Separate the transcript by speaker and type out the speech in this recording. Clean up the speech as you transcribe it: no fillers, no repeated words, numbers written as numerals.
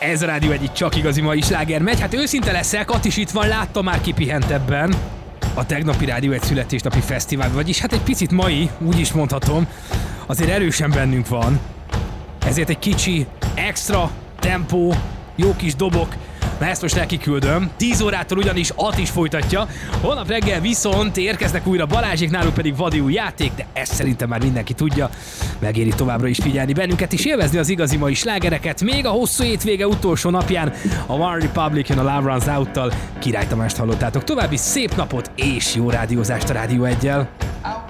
Speaker 1: Ez a Rádió egyik csak igazi mai sláger megy. Hát őszinte leszek, Attis itt van, láttam már kipihentebben. A tegnapi Rádió egy születésnapi fesztivál, vagyis hát egy picit mai, úgy is mondhatom, azért erősen bennünk van. Ezért egy kicsi, extra tempó, jó kis dobok, na ezt most nekiküldöm. 10 órától ugyanis Attis folytatja. Holnap reggel viszont érkeznek újra Balázsék, náluk pedig vadi új játék, de ezt szerintem már mindenki tudja. Megéri továbbra is figyelni bennünket és élvezni az igazi mai slágereket. Még a hosszú hétvége utolsó napján a One Republican a Love Runs Out-tal Király Tamást hallottátok. További szép napot és jó rádiózást a Rádió 1-jel.